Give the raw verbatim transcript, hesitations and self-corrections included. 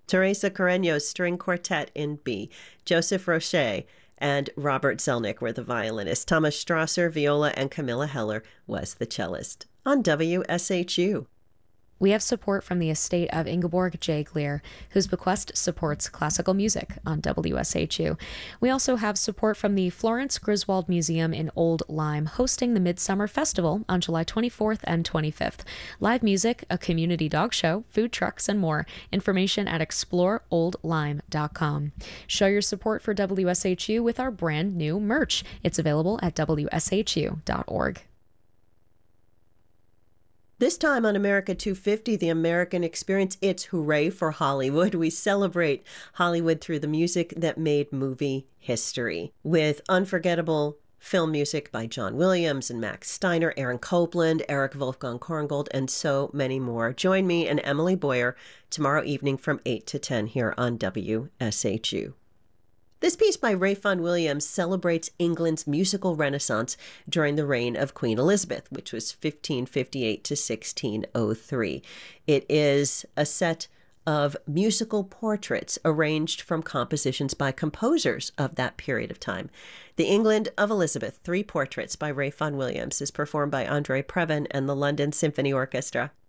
Teresa Carreño's String Quartet in B. Joseph Roche and Robert Zelnick were the violinists. Thomas Strasser, viola, and Camilla Heller was the cellist. On W S H U. We have support from the estate of Ingeborg J. Gleer, whose bequest supports classical music on W S H U. We also have support from the Florence Griswold Museum in Old Lyme, hosting the Midsummer Festival on July twenty-fourth and twenty-fifth. Live music, a community dog show, food trucks, and more. Information at explore old lyme dot com. Show your support for W S H U with our brand new merch. It's available at w s h u dot org. This time on America two fifty, The American Experience, it's Hooray for Hollywood. We celebrate Hollywood through the music that made movie history, with unforgettable film music by John Williams and Max Steiner, Aaron Copland, Eric Wolfgang Korngold, and so many more. Join me and Emily Boyer tomorrow evening from eight to ten here on W S H U. This piece by Ray Vaughan Williams celebrates England's musical renaissance during the reign of Queen Elizabeth, which was fifteen fifty-eight to sixteen oh three. It is a set of musical portraits arranged from compositions by composers of that period of time. The England of Elizabeth, Three Portraits by Ray Vaughan Williams, is performed by Andre Previn and the London Symphony Orchestra.